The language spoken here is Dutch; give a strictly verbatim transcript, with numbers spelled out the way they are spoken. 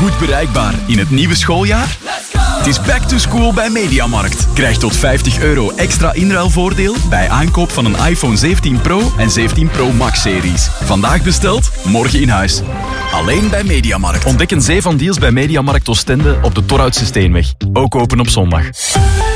goed bereikbaar in het nieuwe schooljaar? Het is back to school bij Mediamarkt. Krijg tot vijftig euro extra inruilvoordeel bij aankoop van een iPhone zeventien Pro en zeventien Pro Max series. Vandaag besteld, morgen in huis. Alleen bij Mediamarkt. Ontdek een zee van deals bij Mediamarkt Oostende op de Torhoutse Steenweg. Ook open op zondag.